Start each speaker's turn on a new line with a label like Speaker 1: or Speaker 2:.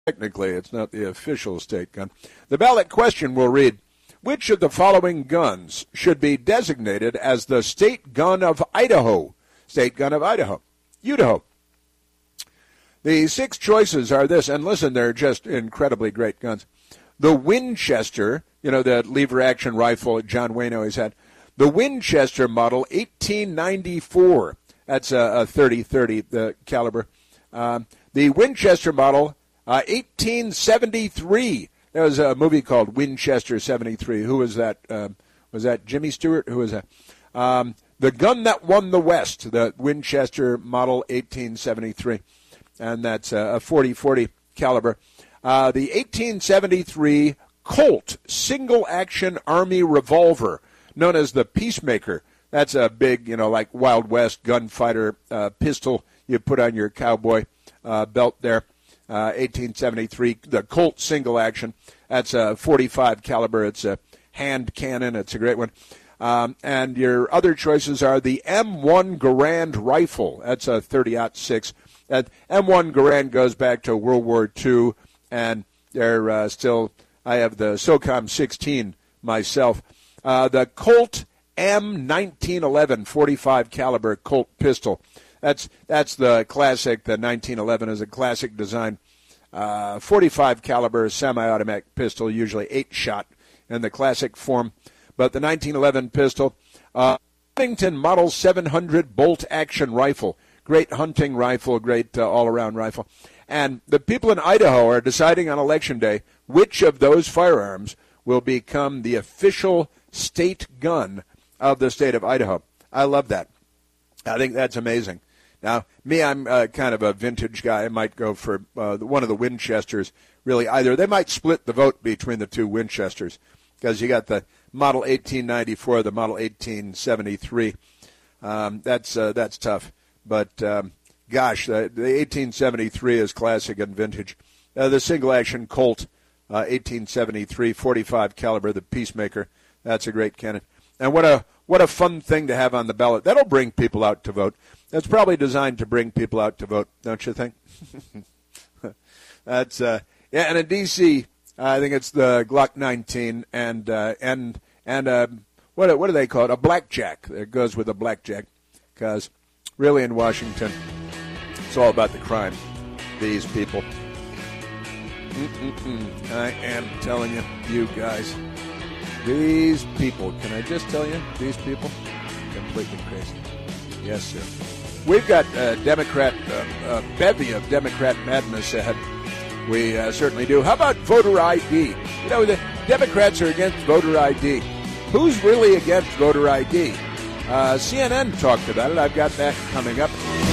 Speaker 1: Technically, it's not the official state gun. The ballot question will read, which of the following guns should be designated as the state gun of Idaho? State gun of Idaho. Idaho. The 6 choices are this, and listen, they're just incredibly great guns. The Winchester, the lever-action rifle that John Wayne always had. The Winchester model 1894. That's a 30-30 the caliber. The Winchester model 1873. There was a movie called Winchester 73. Who was that? Was that Jimmy Stewart? Who was that? The gun that won the West, the Winchester model 1873. And that's a 40-40 caliber. The 1873 Colt single-action Army revolver, known as the Peacemaker. That's a big, like Wild West gunfighter pistol you put on your cowboy belt there. 1873, the Colt single-action. That's a 45 caliber. It's a hand cannon. It's a great one. And your other choices are the M1 Garand rifle. That's a 30-06. That M1 Garand goes back to World War II, and they're still, I have the SOCOM 16 myself. The Colt M1911 45 caliber Colt pistol. That's the classic. The 1911 is a classic design. 45 caliber semi-automatic pistol, usually 8-shot in the classic form. But the 1911 pistol, Remington Model 700 bolt action rifle. Great hunting rifle, great all-around rifle. And the people in Idaho are deciding on Election Day which of those firearms will become the official state gun of the state of Idaho. I love that. I think that's amazing. Now, me, I'm kind of a vintage guy. I might go for one of the Winchesters, really either. They might split the vote between the two Winchesters because you got the Model 1894, the Model 1873. That's tough. But, gosh, the 1873 is classic and vintage. The single-action Colt 1873, 45 caliber, the Peacemaker. That's a great cannon. And what a fun thing to have on the ballot. That'll bring people out to vote. That's probably designed to bring people out to vote, don't you think? That's and in D.C., I think it's the Glock 19 and what do they call it? A blackjack. It goes with a blackjack because really in Washington, it's all about the crime. These people. I am telling you, you guys. These people, can I just tell you, these people, completely crazy. Yes, sir. We've got a bevy of Democrat madness ahead. We certainly do. How about voter ID? The Democrats are against voter ID. Who's really against voter ID? CNN talked about it. I've got that coming up.